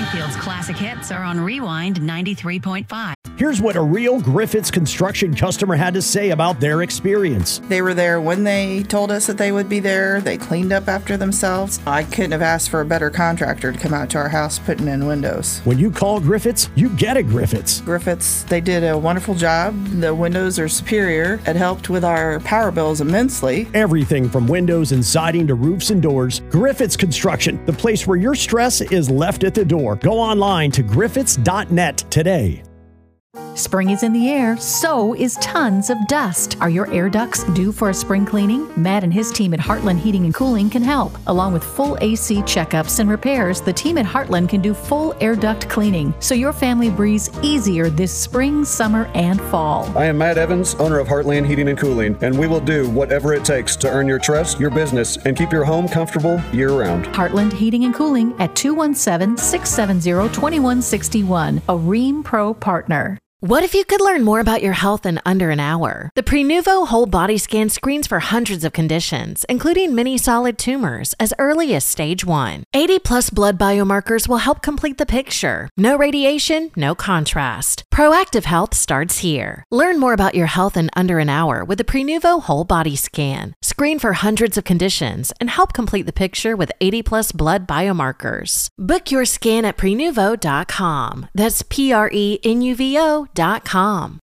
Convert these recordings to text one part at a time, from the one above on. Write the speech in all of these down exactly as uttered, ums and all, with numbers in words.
Springfield's classic hits are on Rewind ninety-three point five. Here's what a real Griffiths Construction customer had to say about their experience. They were there when they told us that they would be there. They cleaned up after themselves. I couldn't have asked for a better contractor to come out to our house putting in windows. When you call Griffiths, you get a Griffiths. Griffiths, they did a wonderful job. The windows are superior. It helped with our power bills immensely. Everything from windows and siding to roofs and doors. Griffiths Construction, the place where your stress is left at the door. Go online to griffiths dot net today. Spring is in the air, so is tons of dust. Are your air ducts due for a spring cleaning? Matt and his team at Heartland Heating and Cooling can help. Along with full A C checkups and repairs, the team at Heartland can do full air duct cleaning, so your family breathes easier this spring, summer, and fall. I am Matt Evans, owner of Heartland Heating and Cooling, and we will do whatever it takes to earn your trust, your business, and keep your home comfortable year-round. Heartland Heating and Cooling at two one seven, six seven zero, two one six one, a Ream Pro partner. What if you could learn more about your health in under an hour? The Prenuvo Whole Body Scan screens for hundreds of conditions, including many solid tumors, as early as stage one. eighty plus blood biomarkers will help complete the picture. No radiation, no contrast. Proactive health starts here. Learn more about your health in under an hour with the Prenuvo Whole Body Scan. Screen for hundreds of conditions and help complete the picture with eighty plus blood biomarkers. Book your scan at prenuvo dot com. That's P R E N U V O dot com.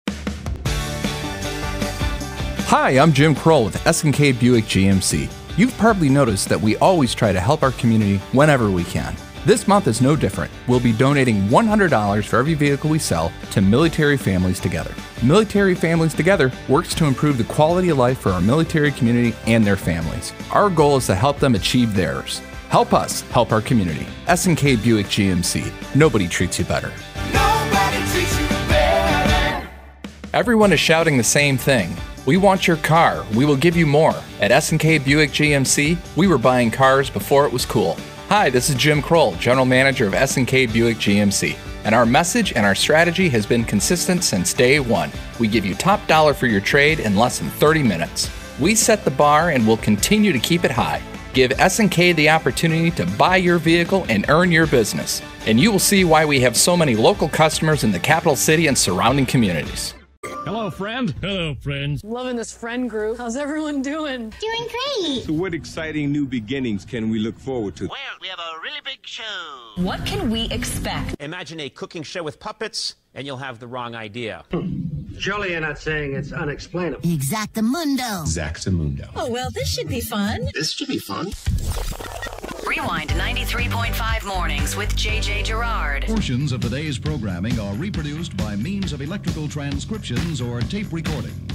Hi, I'm Jim Kroll with S and K Buick G M C. You've probably noticed that we always try to help our community whenever we can. This month is no different. We'll be donating one hundred dollars for every vehicle we sell to Military Families Together. Military Families Together works to improve the quality of life for our military community and their families. Our goal is to help them achieve theirs. Help us help our community. S and K Buick G M C. Nobody treats you better. Nobody treats you better. Everyone is shouting the same thing. We want your car. We will give you more. At S and K Buick G M C, we were buying cars before it was cool. Hi, this is Jim Kroll, General Manager of S and K Buick G M C. And our message and our strategy has been consistent since day one. We give you top dollar for your trade in less than thirty minutes. We set the bar and will continue to keep it high. Give S and K the opportunity to buy your vehicle and earn your business. And you will see why we have so many local customers in the capital city and surrounding communities. Hello, friend. Hello, friends. Loving this friend group. How's everyone doing? Doing great. So what exciting new beginnings can we look forward to? Well, we have a really big show. What can we expect? Imagine a cooking show with puppets, and you'll have the wrong idea. Surely you're not saying it's unexplainable. Exactamundo. Exactamundo. Oh, well, this should be fun. This should be fun. Rewind ninety-three point five mornings with J J Gerard. Portions of today's programming are reproduced by means of electrical transcriptions or tape recording.